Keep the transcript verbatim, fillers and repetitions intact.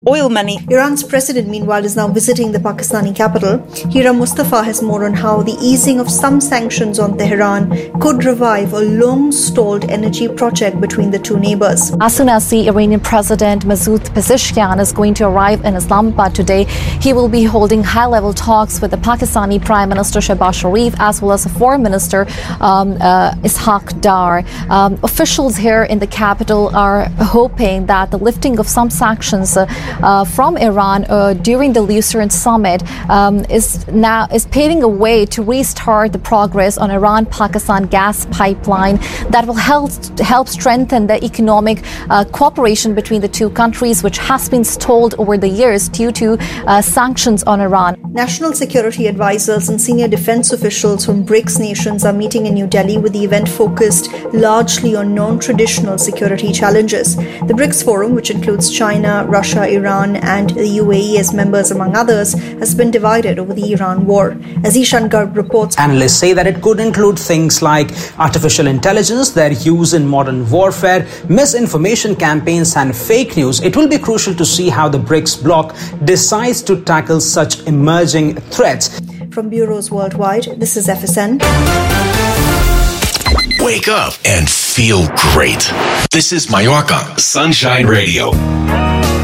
oil money. Iran's president, meanwhile, is now visiting the Pakistani capital. Hira Mustafa has more on how the easing of some sanctions on Tehran could revive a long-stalled energy project between the two neighbors. As soon as the Iranian president, Masoud Pezeshkian, is going to arrive in Islamabad today, he will be holding high-level talks with the Pakistani Prime Minister Shehbaz Sharif as well as the Foreign Minister um, uh, Ishaq Dar. Um, officials here in the capital are hoping that the lifting of some sanctions uh, Uh, from Iran uh, during the Lucerne summit um, is now is paving a way to restart the progress on Iran-Pakistan gas pipeline that will help help strengthen the economic uh, cooperation between the two countries, which has been stalled over the years due to uh, sanctions on Iran. National security advisors and senior defense officials from BRICS nations are meeting in New Delhi, with the event focused largely on non-traditional security challenges. The BRICS Forum, which includes China, Russia, Iran and the U A E as members among others, has been divided over the Iran war. As Ishan Garg reports, analysts say that it could include things like artificial intelligence, their use in modern warfare, misinformation campaigns and fake news. It will be crucial to see how the BRICS bloc decides to tackle such emerging threats. From bureaus worldwide, this is F S N. Wake up and feel great. This is Mallorca Sunshine Radio.